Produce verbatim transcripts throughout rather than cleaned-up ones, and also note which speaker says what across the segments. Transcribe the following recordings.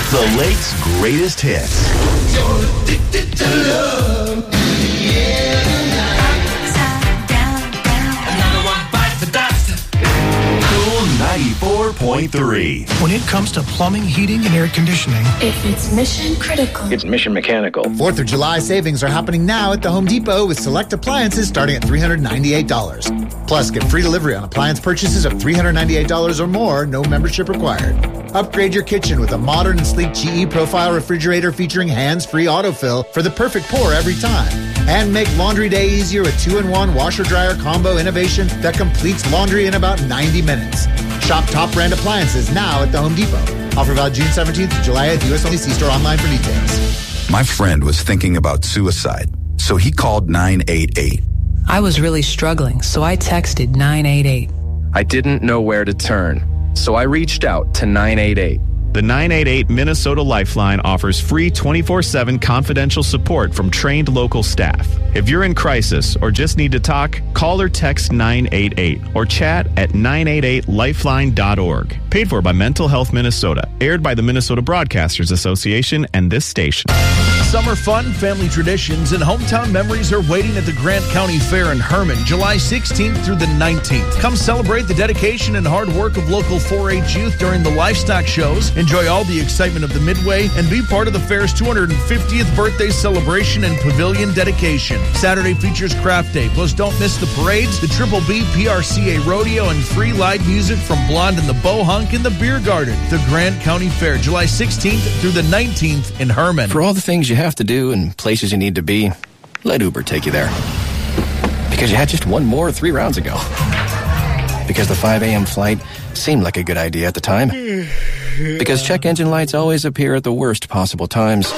Speaker 1: The Lake's greatest hits.
Speaker 2: You're addicted to love. Yeah,
Speaker 3: Upside down, down.
Speaker 2: another one bites the dust.
Speaker 1: Cool ninety-four point three.
Speaker 4: When it comes to plumbing, heating, and air conditioning,
Speaker 3: If it's mission critical,
Speaker 5: It's Mission Mechanical.
Speaker 6: fourth of July savings are happening now at the Home Depot with select appliances starting at three hundred ninety-eight dollars. Plus, get free delivery on appliance purchases of three hundred ninety-eight dollars or more, no membership required. Upgrade your kitchen with a modern and sleek G E Profile refrigerator featuring hands-free autofill for the perfect pour every time. And make laundry day easier with two-in-one washer-dryer combo innovation that completes laundry in about ninety minutes. Shop top brand appliances now at the Home Depot. Offer valid June seventeenth to July eighth. U S only. See store online for details.
Speaker 7: My friend was thinking about suicide, so he called nine eight eight.
Speaker 8: I was really struggling, so I texted nine eight eight.
Speaker 5: I didn't know where to turn, so I reached out to nine eight eight.
Speaker 9: The nine eight eight Minnesota Lifeline offers free twenty-four seven confidential support from trained local staff. If you're in crisis or just need to talk, call or text nine eight eight or chat at nine eight eight lifeline dot org. Paid for by Mental Health Minnesota. Aired by the Minnesota Broadcasters Association and this station.
Speaker 10: Summer fun, family traditions, and hometown memories are waiting at the Grant County Fair in Herman, July sixteenth through the nineteenth. Come celebrate the dedication and hard work of local four H youth during the livestock shows, enjoy all the excitement of the Midway, and be part of the fair's two hundred fiftieth birthday celebration and pavilion dedication. Saturday features craft day, plus don't miss the parades, the Triple B P R C A Rodeo, and free live music from Blonde and the Bohunk in the Beer Garden. The Grant County Fair, July sixteenth through the nineteenth in Herman.
Speaker 11: For all the things you have to do and places you need to be, let Uber take you there. Because you had just one more three rounds ago. Because the five a.m. flight seemed like a good idea at the time. Because check engine lights always appear at the worst possible times.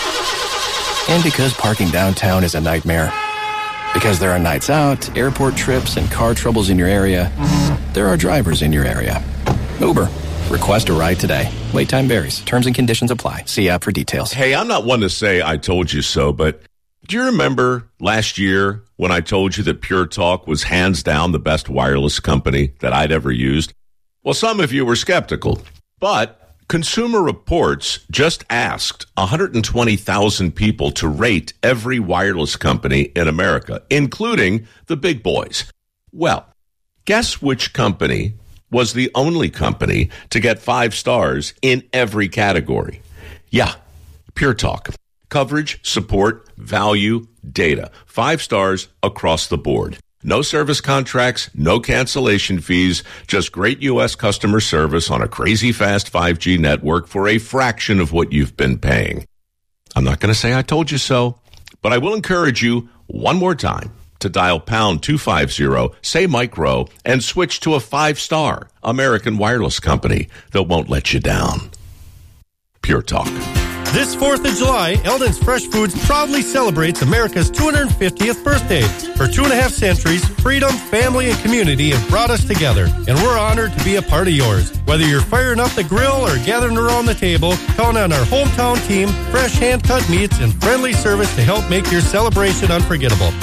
Speaker 11: And because parking downtown is a nightmare. Because there are nights out, airport trips, and car troubles in your area, there are drivers in your area. Uber. Request a ride today. Wait time varies. Terms and conditions apply. See app for details.
Speaker 12: Hey, I'm not one to say I told you so, but do you remember last year when I told you that Pure Talk was hands down the best wireless company that I'd ever used? Well, some of you were skeptical, but Consumer Reports just asked one hundred twenty thousand people to rate every wireless company in America, including the big boys. Well, guess which company was the only company to get five stars in every category? Yeah, Pure Talk. Coverage, support, value, data. Five stars across the board. No service contracts, no cancellation fees, just great U S customer service on a crazy fast five G network for a fraction of what you've been paying. I'm not going to say I told you so, but I will encourage you one more time to dial pound two fifty, say micro, and switch to a five-star American wireless company that won't let you down. Pure Talk.
Speaker 13: This fourth of July, Eldon's Fresh Foods proudly celebrates America's two hundred fiftieth birthday. For two and a half centuries, freedom, family, and community have brought us together, and we're honored to be a part of yours. Whether you're firing up the grill or gathering around the table, count on our hometown team, fresh hand-cut meats, and friendly service to help make your celebration unforgettable.